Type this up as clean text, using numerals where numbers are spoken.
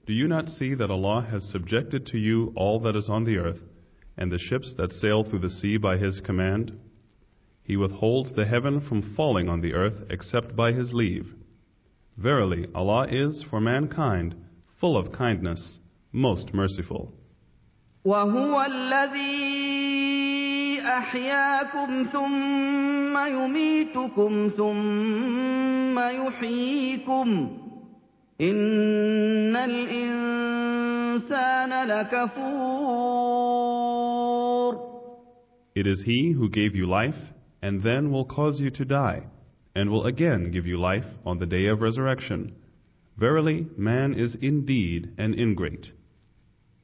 Do you not see that Allah has subjected to you all that is on the earth, and the ships that sail through the sea by His command? He withholds the heaven from falling on the earth except by His leave. Verily, Allah is for mankind full of kindness, most merciful. وَهُوَ الَّذِي أَحْيَاكُمْ ثُمَّ يُمِيتُكُمْ ثُمَّ يُحْيِيكُمْ إِنَّ الْإِنسَانَ لَكَفُورٌ. It is He who gave you life, and then will cause you to die, and will again give you life on the day of resurrection. Verily, man is indeed an ingrate.